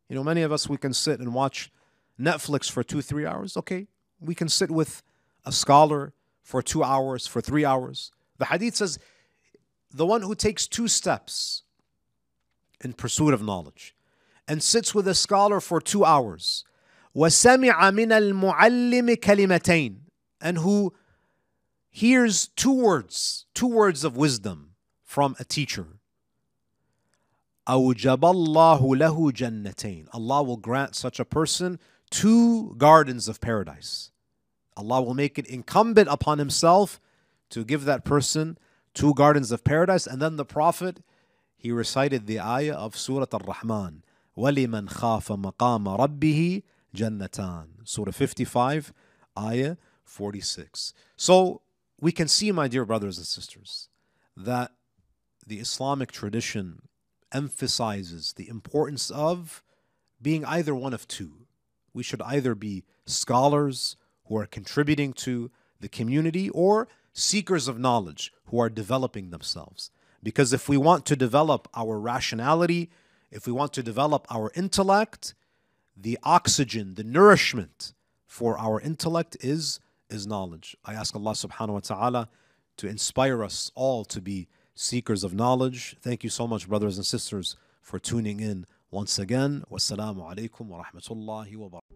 You know, many of us, we can sit and watch Netflix for 2, 3 hours. Okay, we can sit with a scholar for 2 hours, for 3 hours. The hadith says, the one who takes 2 steps in pursuit of knowledge and sits with a scholar for 2 hours, وَسَمِعَ مِنَ الْمُعَلِّمِ كَلِمَتَيْن, and who hears 2 words of wisdom from a teacher, أَوْجَبَ اللَّهُ لَهُ جَنَّتَيْن, Allah will grant such a person 2 gardens of paradise. Allah will make it incumbent upon Himself to give that person 2 gardens of paradise. And then the Prophet, he recited the ayah of Surah Ar-Rahman, وَلِمَنْ خَافَ مَقَامَ رَبِّهِ جَنَّتَانِ, Surah 55, ayah 46. So we can see, my dear brothers and sisters, that the Islamic tradition emphasizes the importance of being either one of 2. We should either be scholars who are contributing to the community, or seekers of knowledge who are developing themselves. Because if we want to develop our rationality, if we want to develop our intellect, the oxygen, the nourishment for our intellect is knowledge. I ask Allah subhanahu wa ta'ala to inspire us all to be seekers of knowledge. Thank you so much, brothers and sisters, for tuning in once again. Wassalamu alaikum wa rahmatullahi wa barakatuh.